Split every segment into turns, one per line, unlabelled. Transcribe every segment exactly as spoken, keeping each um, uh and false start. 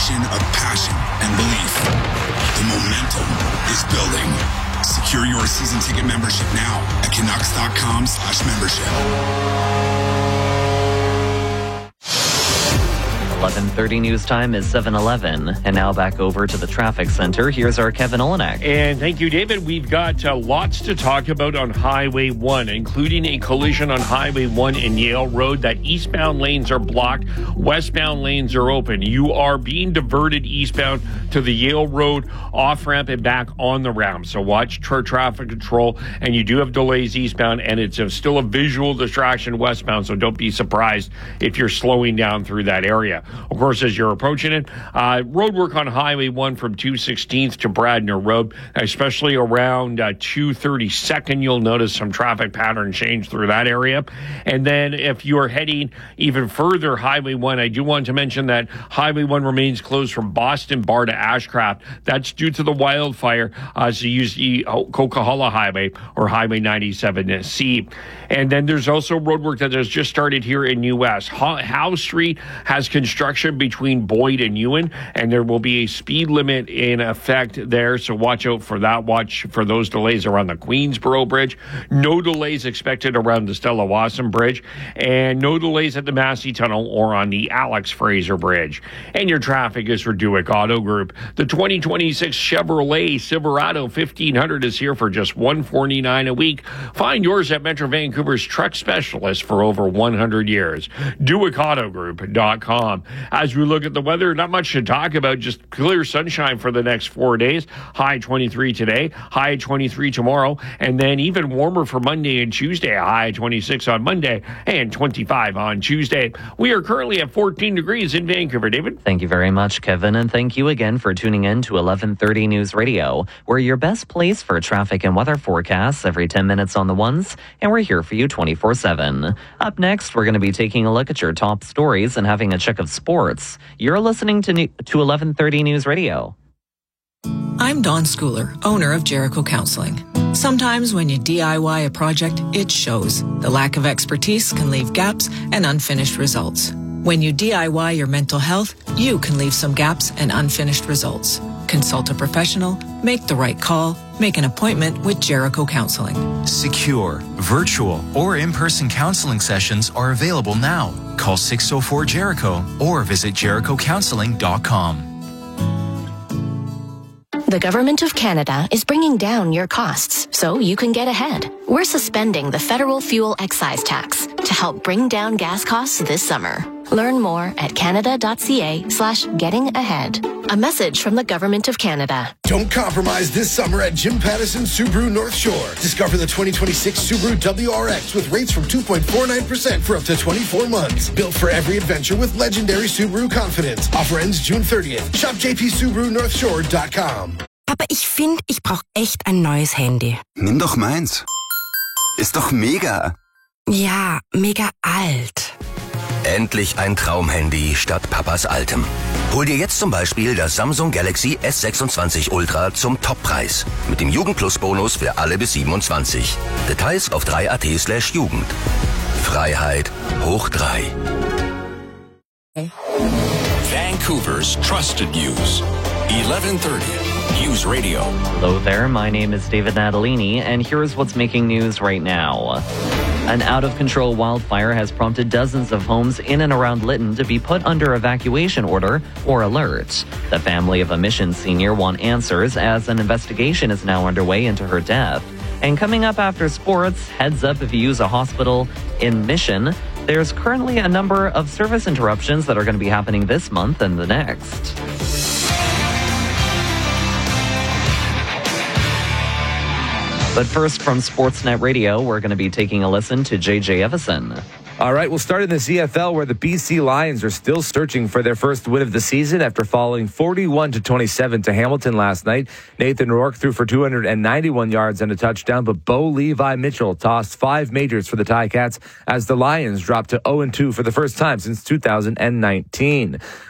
combination of passion and belief. The momentum is building. Secure your season ticket membership now at Canucks.com slash membership.
eleven thirty news time is seven eleven. And now back over to the traffic center. Here's our Kevin Olenek.
And thank you, David. We've got uh, lots to talk about on Highway one, including a collision on Highway one in Yale Road. That eastbound lanes are blocked. Westbound lanes are open. You are being diverted eastbound to the Yale Road off-ramp and back on the ramp. So watch tra- traffic control. And you do have delays eastbound, and it's a, still a visual distraction westbound. So don't be surprised if you're slowing down through that area. Of course, as you're approaching it, uh, road work on Highway one from two sixteenth to Bradner Road, especially around uh, two thirty-second. You'll notice some traffic pattern change through that area. And then if you're heading even further, Highway one, I do want to mention that Highway one remains closed from Boston Bar to Ashcraft. That's due to the wildfire, uh, so use the Coquihalla Highway or Highway ninety-seven C. And then there's also road work that has just started here in U S. Howe Street has construction between Boyd and Ewan, and there will be a speed limit in effect there, so watch out for that. Watch for those delays around the Queensboro Bridge. No delays expected around the Stella Wasson Bridge, and no delays at the Massey Tunnel or on the Alex Fraser Bridge. And your traffic is for Dewick Auto Group. The twenty twenty-six Chevrolet Silverado fifteen hundred is here for just one hundred forty-nine dollars a week. Find yours at Metro Vancouver's truck specialist for over one hundred years. Dewick Auto Group dot com. As we look at the weather, not much to talk about, just clear sunshine for the next four days. High twenty-three today, high twenty-three tomorrow, and then even warmer for Monday and Tuesday. High twenty-six on Monday and twenty-five on Tuesday. We are currently at fourteen degrees in Vancouver. David?
Thank you very much, Kevin, and thank you again for tuning in to eleven thirty News Radio. We're your best place for traffic and weather forecasts every ten minutes on the ones, and we're here for you twenty-four seven. Up next, we're going to be taking a look at your top stories and having a check of sports. You're listening to new, to eleven thirty News Radio.
I'm Dawn Schooler, owner of Jericho Counseling. Sometimes when you D I Y a project, it shows. The lack of expertise can leave gaps and unfinished results. When you D I Y your mental health, you can leave some gaps and unfinished results. Consult a professional, make the right call, make an appointment with Jericho Counseling.
Secure, virtual, or in-person counseling sessions are available now. Call six oh four Jericho or visit Jericho Counseling dot com.
The Government of Canada is bringing down your costs so you can get ahead. We're suspending the federal fuel excise tax to help bring down gas costs this summer. Learn more at canada.ca slash getting ahead. A message from the Government of Canada.
Don't compromise this summer at Jim Pattison Subaru North Shore. Discover the twenty twenty-six Subaru W R X with rates from two point four nine percent for up to twenty-four months. Built for every adventure with legendary Subaru confidence. Offer ends June thirtieth. Shop j p subaru north shore dot com.
Aber ich finde, ich brauche echt ein neues Handy.
Nimm doch meins. Ist doch mega.
Ja, mega alt.
Endlich ein Traumhandy statt Papas altem. Hol dir jetzt zum Beispiel das Samsung Galaxy S sechsundzwanzig Ultra zum Toppreis. Mit dem Jugend-Plus-Bonus für alle bis siebenundzwanzig. Details auf drei punkt a t slash Jugend. Freiheit hoch drei.
Vancouver's Trusted News. eleven thirty News Radio.
Hello there, my name is David Natalini, and here's what's making news right now. An out-of-control wildfire has prompted dozens of homes in and around Lytton to be put under evacuation order or alert. The family of a Mission senior want answers as an investigation is now underway into her death. And coming up after sports, heads up if you use a hospital in Mission. There's currently a number of service interruptions that are going to be happening this month and the next. But first, from Sportsnet Radio, we're going to be taking a listen to J J Evison.
All right, we'll start in the C F L where the B C Lions are still searching for their first win of the season after falling forty-one to twenty-seven to Hamilton last night. Nathan Rourke threw for two hundred ninety-one yards and a touchdown, but Bo Levi Mitchell tossed five majors for the Ticats as the Lions dropped to oh and two for the first time since two thousand nineteen.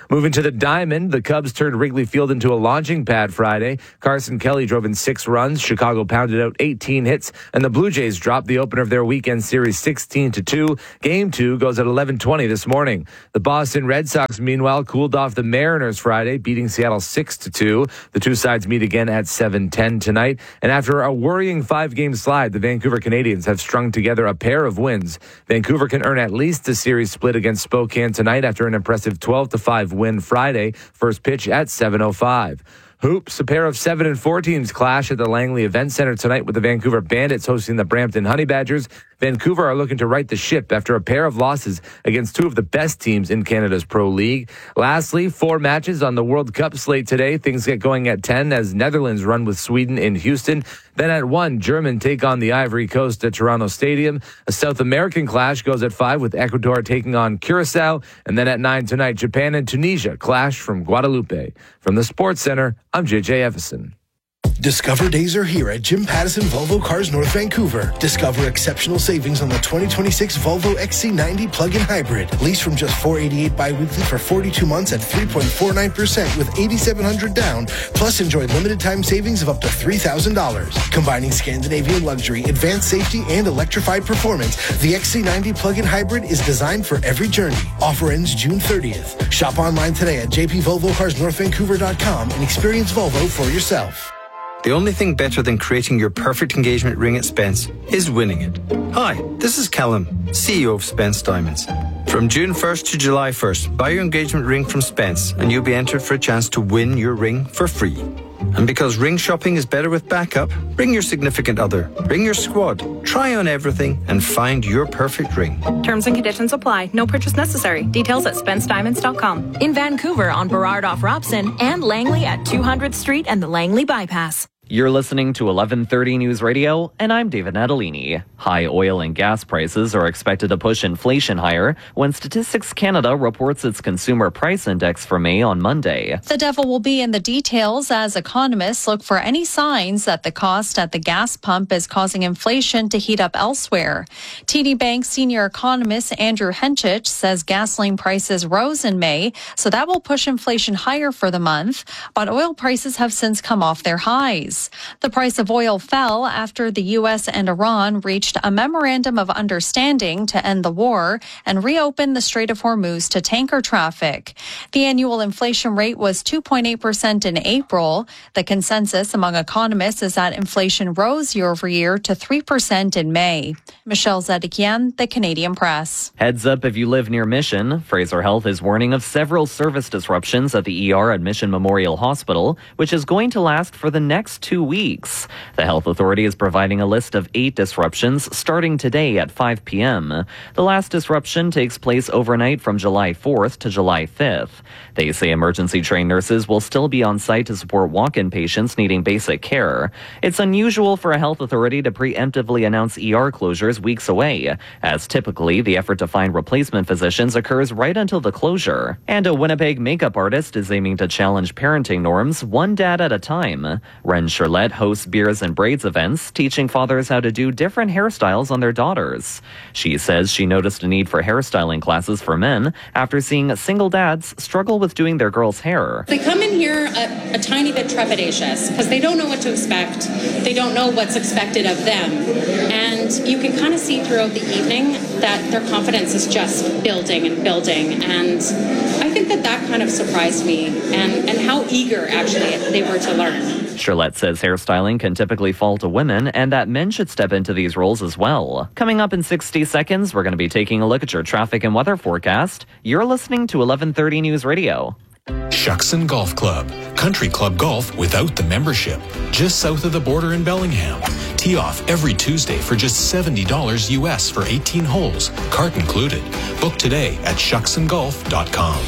Moving to the Diamond, the Cubs turned Wrigley Field into a launching pad Friday. Carson Kelly drove in six runs. Chicago pounded out eighteen hits, and the Blue Jays dropped the opener of their weekend series sixteen to two. Game two goes at eleven twenty this morning. The Boston Red Sox, meanwhile, cooled off the Mariners Friday, beating Seattle six to two. The two sides meet again at seven ten tonight. And after a worrying five-game slide, the Vancouver Canadians have strung together a pair of wins. Vancouver can earn at least a series split against Spokane tonight after an impressive twelve to five win Friday. First pitch at seven oh five. Hoops, a pair of seven and four teams clash at the Langley Event Center tonight with the Vancouver Bandits hosting the Brampton Honey Badgers. Vancouver are looking to right the ship after a pair of losses against two of the best teams in Canada's Pro League. Lastly, four matches on the World Cup slate today. Things get going at ten as Netherlands run with Sweden in Houston. Then at one, German take on the Ivory Coast at Toronto Stadium. A South American clash goes at five with Ecuador taking on Curacao. And then at nine tonight, Japan and Tunisia clash from Guadalupe. From the Sports Center, I'm J J Everson.
Discover days are here at Jim Pattison Volvo Cars North Vancouver. Discover exceptional savings on the twenty twenty-six Volvo X C ninety plug-in hybrid. Lease from just four hundred eighty-eight dollars bi-weekly for forty-two months at three point four nine percent with eight thousand seven hundred dollars down. Plus enjoy limited time savings of up to three thousand dollars. Combining Scandinavian luxury, advanced safety, and electrified performance, the X C ninety plug-in hybrid is designed for every journey. Offer ends June thirtieth. Shop online today at j p volvo cars north vancouver dot com and experience Volvo for yourself.
The only thing better than creating your perfect engagement ring at Spence is winning it. Hi, this is Callum, C E O of Spence Diamonds. From June first to July first, buy your engagement ring from Spence and you'll be entered for a chance to win your ring for free. And because ring shopping is better with backup, bring your significant other, bring your squad, try on everything and find your perfect ring.
Terms and conditions apply. No purchase necessary. Details at spence diamonds dot com.
In Vancouver on Burrard off Robson and Langley at two hundredth Street and the Langley Bypass.
You're listening to eleven thirty News Radio, and I'm David Natalini. High oil and gas prices are expected to push inflation higher when Statistics Canada reports its consumer price index for May on Monday.
The devil will be in the details as economists look for any signs that the cost at the gas pump is causing inflation to heat up elsewhere. T D Bank senior economist Andrew Henchich says gasoline prices rose in May, so that will push inflation higher for the month, but oil prices have since come off their highs. The price of oil fell after the U S and Iran reached a memorandum of understanding to end the war and reopen the Strait of Hormuz to tanker traffic. The annual inflation rate was two point eight percent in April. The consensus among economists is that inflation rose year over year to three percent in May. Michelle Zedekian, the Canadian Press.
Heads up if you live near Mission. Fraser Health is warning of several service disruptions at the E R at Mission Memorial Hospital, which is going to last for the next two weeks. The health authority is providing a list of eight disruptions starting today at five p.m. The last disruption takes place overnight from July fourth to July fifth. They say emergency trained nurses will still be on site to support walk-in patients needing basic care. It's unusual for a health authority to preemptively announce E R closures weeks away, as typically the effort to find replacement physicians occurs right until the closure. And a Winnipeg makeup artist is aiming to challenge parenting norms one dad at a time. Ren Charlotte hosts Beers and Braids events, teaching fathers how to do different hairstyles on their daughters. She says she noticed a need for hairstyling classes for men after seeing single dads struggle with doing their girls' hair.
They come in here a, a tiny bit trepidatious because they don't know what to expect. They don't know what's expected of them. And you can kind of see throughout the evening that their confidence is just building and building. And I think that that kind of surprised me and, and how eager actually they were to learn.
Charlotte says hairstyling can typically fall to women and that men should step into these roles as well. Coming up in sixty seconds, we're going to be taking a look at your traffic and weather forecast. You're listening to eleven thirty News Radio.
Shuckson Golf Club. Country club golf without the membership. Just south of the border in Bellingham. Tee off every Tuesday for just seventy dollars U S for eighteen holes. Cart included. Book today at shuckson golf dot com.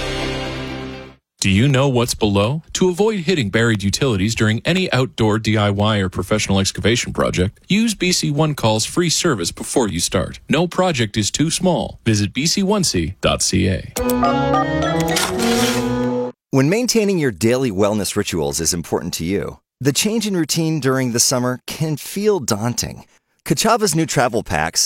Do you know what's below? To avoid hitting buried utilities during any outdoor D I Y or professional excavation project, use B C one Call's free service before you start. No project is too small. Visit b c one c dot c a.
When maintaining your daily wellness rituals is important to you, the change in routine during the summer can feel daunting. Kachava's new travel packs